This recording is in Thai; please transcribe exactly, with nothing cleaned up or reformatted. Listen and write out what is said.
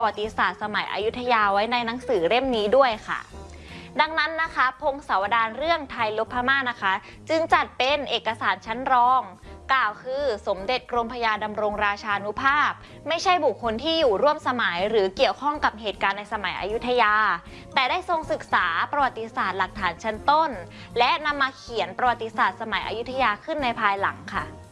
ประวัติศาสตร์สมัยอยุธยาไว้ในหนังสือเล่มนี้ด้วยค่ะดังนั้นนะคะพงศาวดารเรื่องไทยลบพม่านะคะจึงจัดเป็นเอกสารชั้นรองกล่าวคือสมเด็จกรมพระยาดำรงราชานุภาพไม่ใช่บุคคลที่อยู่ร่วมสมัยหรือเกี่ยวข้องกับเหตุการณ์ในสมัยอยุธยาแต่ได้ทรงศึกษาประวัติศาสตร์หลักฐานชั้นต้นและนำมาเขียนประวัติศาสตร์สมัยอยุธยาขึ้นในภายหลังค่ะ